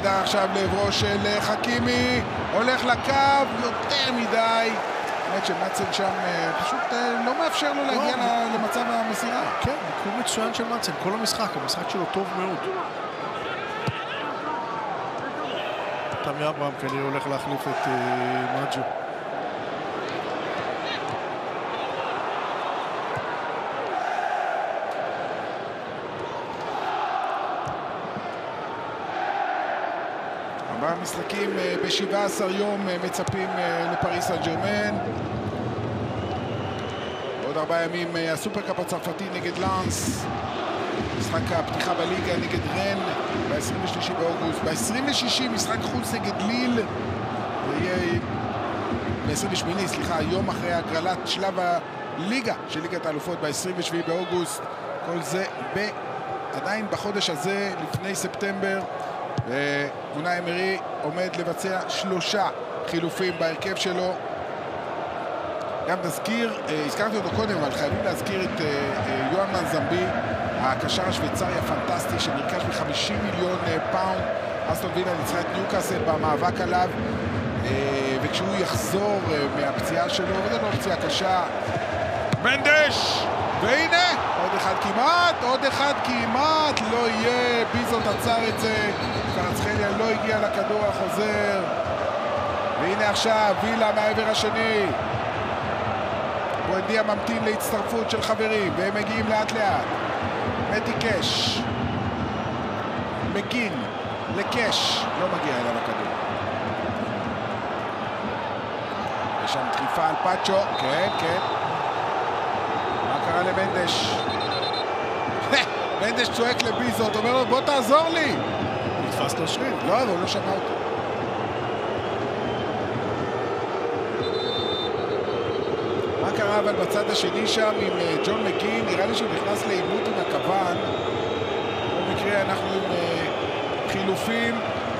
נהדר עכשיו לעברו של חכימי, הולך לקו יותר מדי. באמת שמצן שם פשוט לא מאפשר לו להגיע למצב המסירה. כן, הוא מצוין של מצן, כל המשחק שלו טוב מאוד. תמי אברהם כנראה הולך להחליף את מג'ו. המשחקים ב-17 יום מצפים לפריס סן ז'רמן. עוד 4 ימים הסופרקאפ הצרפתי נגד לאנס. משחק הפתיחה בליגה נגד רן ב-23 באוגוסט. ב-26 משחק חוץ נגד ליל. זה יהיה ב-28, סליחה, יום אחרי הגרלת שלב הליגה של ליגת האלופות ב-27 באוגוסט. כל זה עדיין בחודש הזה לפני ספטמבר. ואונאי אמרי עומד לבצע 3 חילופים בהרכב שלו. גם נזכיר, הזכרתי אותו קודם, אבל חייבים להזכיר את יואן מנזמבי, הקשר השוויצרי הפנטסטי שנרכש ב-50 מיליון פאונד. אסטון וילה ניצחה את ניוקאסל במאבק עליו, וכשהוא יחזור מהפציעה שלו, וזה לא פציעה קשה, מנדש! והנה, עוד אחד כמעט, לא יהיה, ביזות עצר את זה, קרצחליה לא הגיע לכדור החוזר, והנה עכשיו וילה מהעבר השני. בואנדיה ממתין להצטרפות של חברים, והם מגיעים לאט לאט. מתי קש, מגין לקש, לא מגיע אליו הכדור. יש שם דחיפה על פאצ'ו, כן. קרא למנדש. מנדש צועק לביזות, אומר לו בוא תעזור לי. נתפס לו שריר. לא, אבל הוא לא שמע אותו. מה קרה אבל בצד השני שם עם ג'ון מגין? נראה לי שהוא נכנס לאימות עם הכוון. במקרה אנחנו עם חילופים.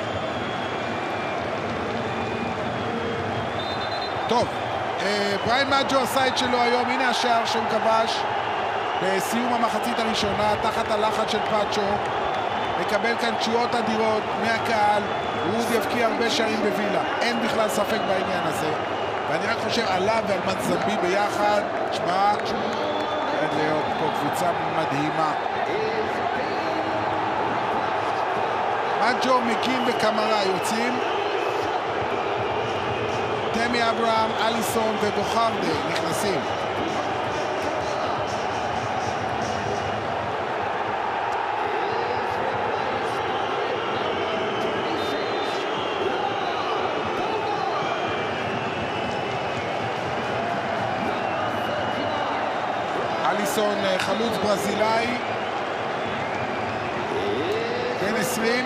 טוב. בריין מג'ו עשה את שלו היום, הנה השער שהוא כבש בסיום המחצית הראשונה תחת הלחץ של פאצ'ו. מקבל כאן תשואות אדירות מהקהל, הוא עוד יבקיע הרבה שערים בווילה, אין בכלל ספק בעניין הזה, ואני רק חושב עליו ועל מנזמבי ביחד. שמע, להיות פה קבוצה מדהימה. מג'ו, מקין וקמרה יוצאים, תמי אברהם, אליסון ובוחרדה נכנסים. אליסון חלוץ ברזילאי, בן 20.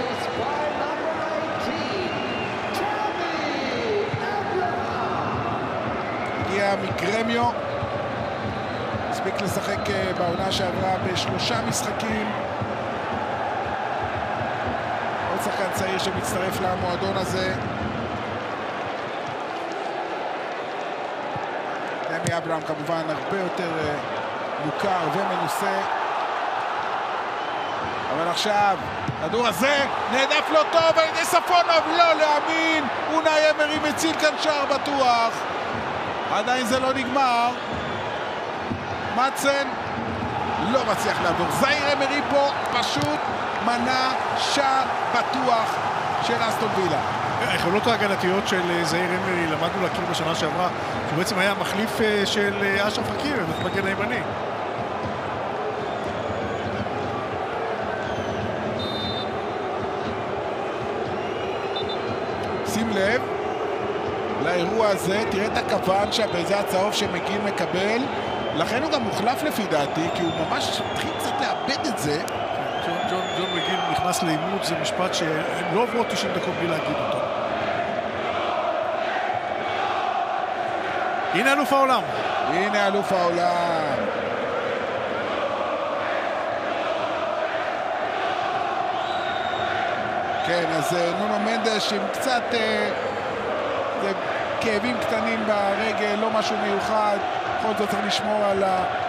מגרמיו, הספיק לשחק בעונה שעברה ב3 משחקים. עוד שחקן צעיר שמצטרף למועדון הזה. תמי אברהם כמובן הרבה יותר מוכר ומנוסה. אבל עכשיו, כדור הזה נעדף לא טוב על ידי ספונוב, לא להאמין, אונאי אמרי מציל כאן שער בטוח. עדיין זה לא נגמר. מצן לא מצליח לעבור. זאיר אמרי פה פשוט מנע שער בטוח של אסטון וילה. היכולות ההגנתיות של זאיר אמרי למדנו להכיר בשנה שעברה, שהוא בעצם היה מחליף של אשרף חכימי במגן הימני. שים לב לאירוע הזה, תראה את הכוון שם באיזה הצהוב שמגין מקבל, לכן הוא גם מוחלף לפי דעתי, כי הוא ממש התחיל קצת לאבד את זה. ג'ון מגין נכנס לאימות, זה משפט שהם לא עברו 90 דקות בלי להגיד אותו. הנה אלוף העולם. הנה אלוף העולם. כן, אז נונו מנדש עם קצת כאבים קטנים ברגל, לא משהו מיוחד, בכל זאת צריך לשמור על